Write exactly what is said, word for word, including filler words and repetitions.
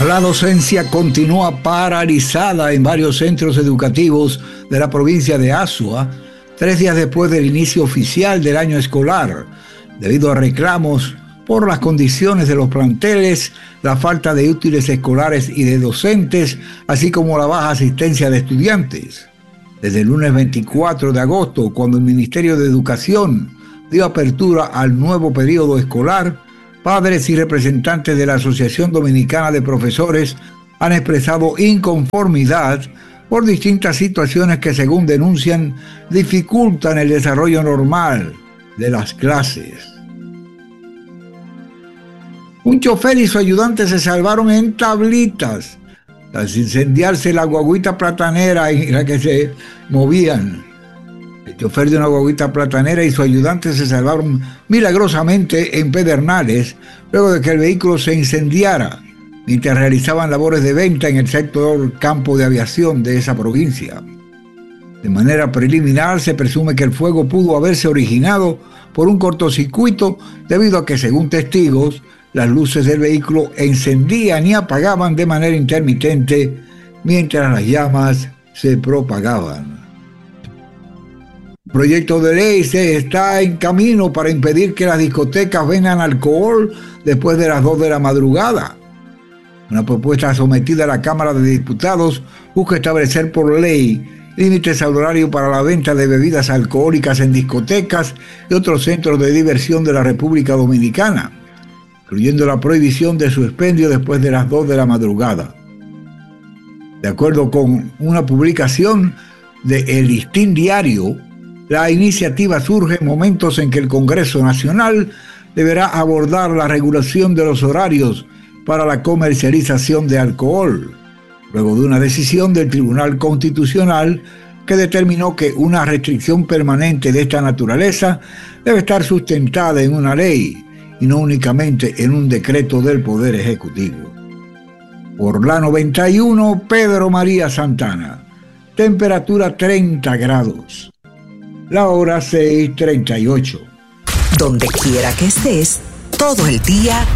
La docencia continúa paralizada en varios centros educativos de la provincia de Azua, tres días después del inicio oficial del año escolar, debido a reclamos por las condiciones de los planteles, la falta de útiles escolares y de docentes, así como la baja asistencia de estudiantes. Desde el lunes veinticuatro de agosto, cuando el Ministerio de Educación dio apertura al nuevo periodo escolar, padres y representantes de la Asociación Dominicana de Profesores han expresado inconformidad por distintas situaciones que, según denuncian, dificultan el desarrollo normal de las clases. Un chofer y su ayudante se salvaron en Tablitas tras incendiarse la guaguita platanera en la que se movían. El chofer de una guaguita platanera y su ayudante se salvaron milagrosamente en Pedernales luego de que el vehículo se incendiara mientras realizaban labores de venta en el sector campo de aviación de esa provincia. De manera preliminar se presume que el fuego pudo haberse originado por un cortocircuito debido a que, según testigos, las luces del vehículo encendían y apagaban de manera intermitente mientras las llamas se propagaban. El proyecto de ley se está en camino para impedir que las discotecas vendan alcohol después de las dos de la madrugada. Una propuesta sometida a la Cámara de Diputados busca establecer por ley límites al horario para la venta de bebidas alcohólicas en discotecas y otros centros de diversión de la República Dominicana, incluyendo la prohibición de su expendio después de las dos de la madrugada. De acuerdo con una publicación de El Listín Diario, la iniciativa surge en momentos en que el Congreso Nacional deberá abordar la regulación de los horarios para la comercialización de alcohol, luego de una decisión del Tribunal Constitucional que determinó que una restricción permanente de esta naturaleza debe estar sustentada en una ley y no únicamente en un decreto del Poder Ejecutivo. Por la noventa y uno, Pedro María Santana. Temperatura treinta grados. La hora seis treinta y ocho. Donde quiera que estés, todo el día